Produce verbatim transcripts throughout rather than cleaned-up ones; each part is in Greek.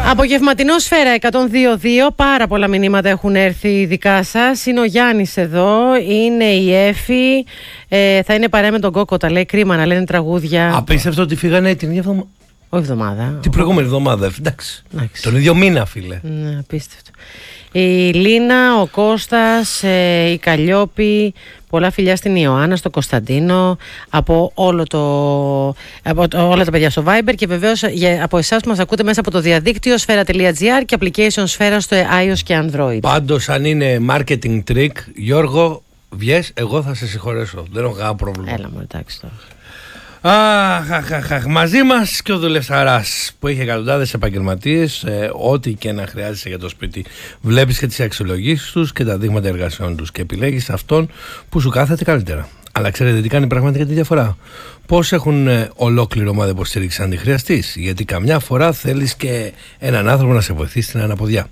Απογευματινό Σφαίρα εκατόν δύο δύο. Πάρα πολλά μηνύματα έχουν έρθει δικά σας. Είναι ο Γιάννης εδώ, είναι η Έφη. Ε, θα είναι παρέα με τον Κόκο. Τα λέει κρίμα να λένε τραγούδια. Απίστευτο ότι φύγανε την ίδια εβδομάδα. Όχι εβδομάδα. Την προηγούμενη εβδομάδα. Εντάξει. Εντάξει. Τον ίδιο μήνα, φίλε. Ναι, απίστευτο. Η Λίνα, ο Κώστας, ε, η Καλλιόπη, πολλά φιλιά στην Ιωάννα, στο Κωνσταντίνο, από, όλο το, από το, όλα τα παιδιά στο Viber και βεβαίως για, από εσάς που μας ακούτε μέσα από το διαδίκτυο σφαίρα.gr και application Σφαίρα στο iOS και Android. Πάντως, αν είναι marketing trick, Γιώργο, βγες, εγώ θα σε συγχωρέσω. Δεν έχω κανένα πρόβλημα. Έλα μου, εντάξει τώρα. Αχ, αχ, αχ, αχ. Μαζί μας και ο δουλευταράς που έχει εκατοντάδες επαγγελματίες, ε, ό,τι και να χρειάζεσαι για το σπίτι. Βλέπεις και τις αξιολογήσεις τους και τα δείγματα εργασιών τους και επιλέγεις αυτόν που σου κάθεται καλύτερα. Αλλά ξέρετε τι κάνει πραγματικά τη διαφορά? Πώς έχουν ε, ολόκληρη ομάδα υποστήριξη αν τη χρειαστείς? Γιατί καμιά φορά θέλεις και έναν άνθρωπο να σε βοηθήσει στην αναποδιά.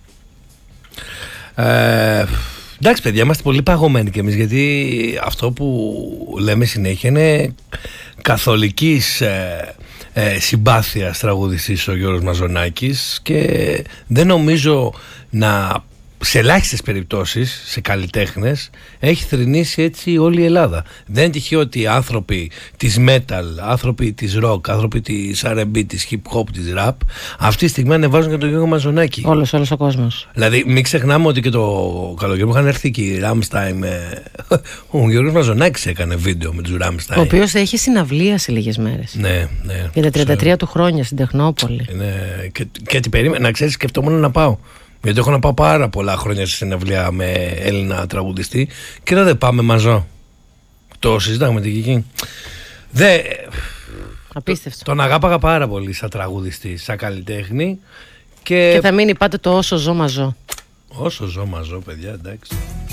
Ε, εντάξει, παιδιά, είμαστε πολύ παγωμένοι κι εμείς, γιατί αυτό που λέμε συνέχεια είναι καθολικής ε, ε, συμπάθειας τραγουδιστής ο Γιώργος Μαζονάκης και δεν νομίζω να, σε ελάχιστες περιπτώσεις, σε καλλιτέχνες, έχει θρηνήσει έτσι όλη η Ελλάδα. Δεν είναι τυχαίο ότι οι άνθρωποι της metal, άνθρωποι της rock, άνθρωποι της αρ εν μπι, της hip hop, της rap, αυτή τη στιγμή ανεβάζουν και τον Γιώργο Μαζονάκη. Όλος, όλος ο κόσμος. Δηλαδή, μην ξεχνάμε ότι και το καλοκαίρι μου είχαν έρθει και οι Rammstein. Ε, ο Γιώργος Μαζονάκης έκανε βίντεο με τους Rammstein. Ο οποίος θα έχει συναυλία σε λίγες μέρες. Ναι, ναι. Για τα τριάντα τρία του χρόνια στην Τεχνόπολη. Ναι, και, και τι περίμενα, να ξέρεις, σκεφτόμουν να πάω. Γιατί έχω να πάω πάρα πολλά χρόνια σε συναυλία με Έλληνα τραγουδιστή και δεν πάμε μαζό. Το συζητάμε την Κική. Δε. Απίστευτο. Τον αγάπαγα πάρα πολύ σαν τραγουδιστή, σαν καλλιτέχνη. Και, και θα μείνει πάντα το όσο ζω μαζό. Όσο ζω μαζό, παιδιά, εντάξει.